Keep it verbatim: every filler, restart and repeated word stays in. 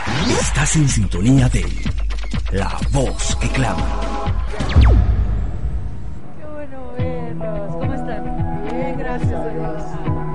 Estás en sintonía de La Voz que Clama. Qué bueno verlos. ¿Cómo están? Bien, gracias a Dios.